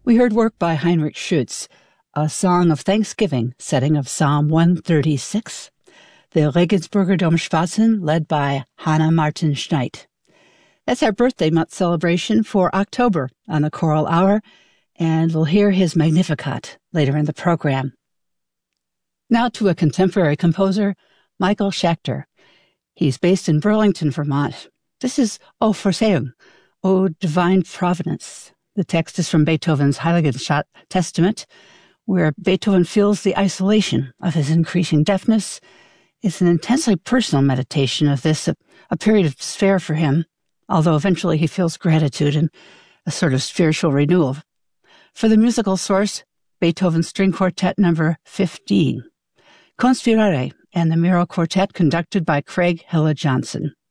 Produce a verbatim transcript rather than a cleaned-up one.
We heard work by Heinrich Schütz, a song of thanksgiving, setting of Psalm one thirty-six, the Regensburger Domschwatzen, led by Hannah Martin Schneid. That's our birthday month celebration for October on the Choral Hour, and we'll hear his Magnificat later in the program. Now to a contemporary composer, Michael Schachter. He's based in Burlington, Vermont. This is O Vorsehung, O Divine Providence. The text is from Beethoven's Heiligenstadt Testament, where Beethoven feels the isolation of his increasing deafness. It's an intensely personal meditation of this, a, a period of despair for him, although eventually he feels gratitude and a sort of spiritual renewal. For the musical source, Beethoven String Quartet number fifteen, Conspirare, and the Miro Quartet conducted by Craig Hilla Johnson.